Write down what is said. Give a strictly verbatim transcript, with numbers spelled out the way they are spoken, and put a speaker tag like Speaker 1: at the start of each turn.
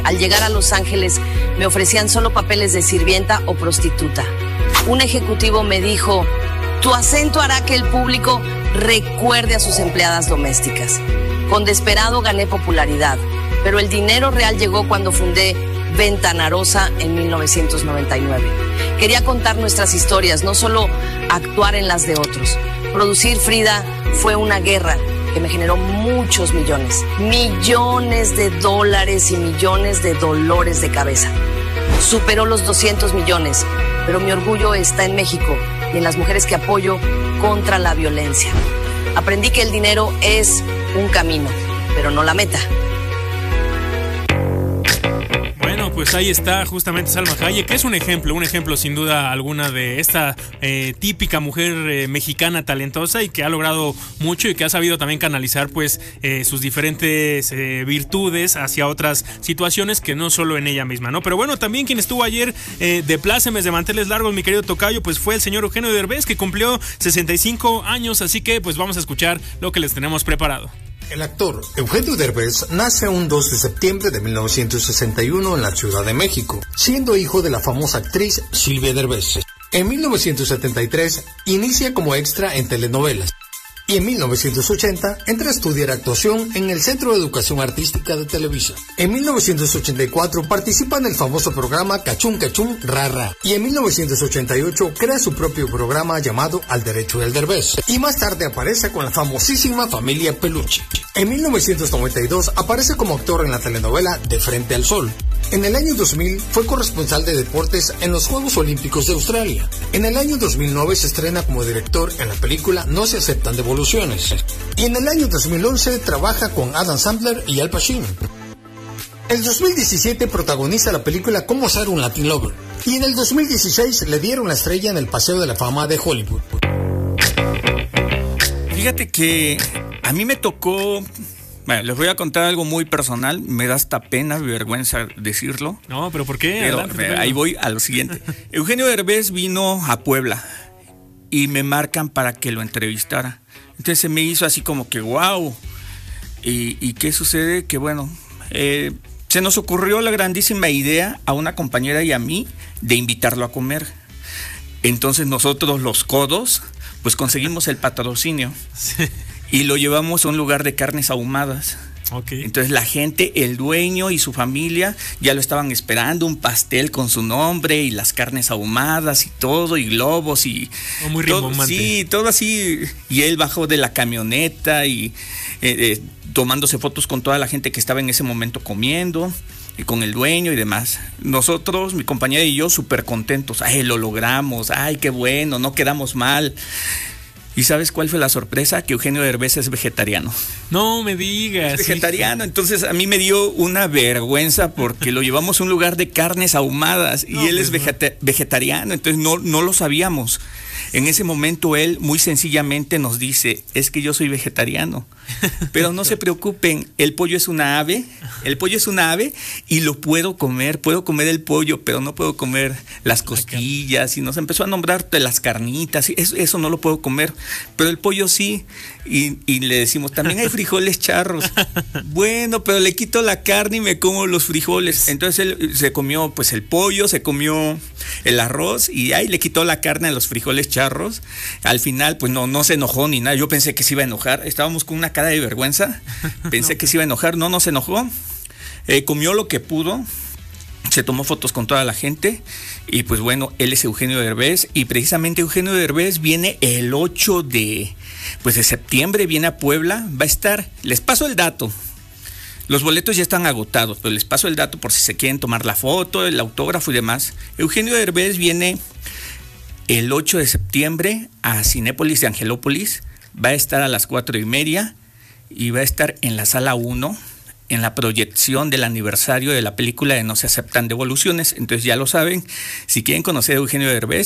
Speaker 1: Al llegar a Los Ángeles, me ofrecían solo papeles de sirvienta o prostituta. Un ejecutivo me dijo, tu acento hará que el público recuerde a sus empleadas domésticas. Con Desperado gané popularidad, pero el dinero real llegó cuando fundé Ventana Rosa en mil novecientos noventa y nueve. Quería contar nuestras historias, no solo actuar en las de otros. Producir Frida fue una guerra que me generó muchos millones, millones de dólares y millones de dolores de cabeza. Superó los doscientos millones, pero mi orgullo está en México y en las mujeres que apoyo contra la violencia. Aprendí que el dinero es un camino, pero no la meta.
Speaker 2: Pues ahí está justamente Salma Hayek, que es un ejemplo, un ejemplo sin duda alguna de esta eh, típica mujer eh, mexicana talentosa y que ha logrado mucho y que ha sabido también canalizar pues eh, sus diferentes eh, virtudes hacia otras situaciones que no solo en ella misma, ¿no? Pero bueno, también quien estuvo ayer eh, de plácemes, de manteles largos, mi querido tocayo, pues fue el señor Eugenio Derbez, que cumplió sesenta y cinco años, así que pues vamos a escuchar lo que les tenemos preparado.
Speaker 3: El actor Eugenio Derbez nace un dos de septiembre de mil novecientos sesenta y uno en la Ciudad de México, siendo hijo de la famosa actriz Silvia Derbez. En mil novecientos setenta y tres inicia como extra en telenovelas y en mil novecientos ochenta entra a estudiar actuación en el Centro de Educación Artística de Televisa. En mil novecientos ochenta y cuatro participa en el famoso programa Cachún Cachún Ra Ra y en mil novecientos ochenta y ocho crea su propio programa llamado Al Derecho del Derbez y más tarde aparece con la famosísima Familia Peluche. En mil novecientos noventa y dos aparece como actor en la telenovela De Frente al Sol. En el año dos mil fue corresponsal de deportes en los Juegos Olímpicos de Australia. En el año dos mil nueve se estrena como director en la película No se aceptan devoluciones. Y en el año dos mil once trabaja con Adam Sandler y Al Pacino. En dos mil diecisiete protagoniza la película Cómo ser un Latin Lover. Y en el dos mil dieciséis le dieron la estrella en el Paseo de la Fama de Hollywood.
Speaker 4: Fíjate que a mí me tocó... Bueno, les voy a contar algo muy personal, me da hasta pena, vergüenza decirlo.
Speaker 2: No, pero ¿por qué?
Speaker 4: Pero
Speaker 2: Adelante,
Speaker 4: ahí voy a lo siguiente. Eugenio Derbez vino a Puebla y me marcan para que lo entrevistara. Entonces se me hizo así como que wow. ¿Y, y qué sucede? Que bueno, eh, se nos ocurrió la grandísima idea a una compañera y a mí de invitarlo a comer. Entonces nosotros los codos, pues conseguimos el patrocinio. Sí. Y lo llevamos a un lugar de carnes ahumadas. Okay. Entonces la gente, el dueño y su familia ya lo estaban esperando, un pastel con su nombre y las carnes ahumadas y todo, y globos y...
Speaker 2: Oh, muy
Speaker 4: todo,
Speaker 2: rimbombante.
Speaker 4: Sí, todo así. Y él bajó de la camioneta y eh, eh, tomándose fotos con toda la gente que estaba en ese momento comiendo y con el dueño y demás. Nosotros, mi compañera y yo, súper contentos. Ay, lo logramos, ay, qué bueno, no quedamos mal. ¿Y sabes cuál fue la sorpresa? Que Eugenio Derbez es vegetariano.
Speaker 2: No me digas.
Speaker 4: Es vegetariano, sí. Entonces a mí me dio una vergüenza porque lo llevamos a un lugar de carnes ahumadas y no, él pues es vegeta- vegetariano, entonces no, no lo sabíamos. En ese momento él muy sencillamente nos dice, es que yo soy vegetariano, pero no se preocupen, el pollo es una ave, el pollo es una ave y lo puedo comer, puedo comer el pollo, pero no puedo comer las costillas, y nos empezó a nombrar de las carnitas, y eso, eso no lo puedo comer, pero el pollo sí, y, y le decimos, también hay frijoles charros, bueno, pero le quito la carne y me como los frijoles. Entonces él se comió pues el pollo, se comió el arroz y ahí le quitó la carne a los frijoles charros. Al final pues no, no se enojó ni nada, yo pensé que se iba a enojar, estábamos con una cara de vergüenza, pensé no. que se iba a enojar, no, no se enojó, eh, comió lo que pudo, se tomó fotos con toda la gente y pues bueno, él es Eugenio Derbez y precisamente Eugenio Derbez viene el ocho de, pues de septiembre, viene a Puebla, va a estar, les paso el dato, los boletos ya están agotados, pero les paso el dato por si se quieren tomar la foto, el autógrafo y demás. Eugenio Derbez viene el ocho de septiembre a Cinépolis de Angelópolis, va a estar a las cuatro y media y va a estar en la sala uno, en la proyección del aniversario de la película de No se aceptan devoluciones. Entonces ya lo saben, si quieren conocer a Eugenio Derbez,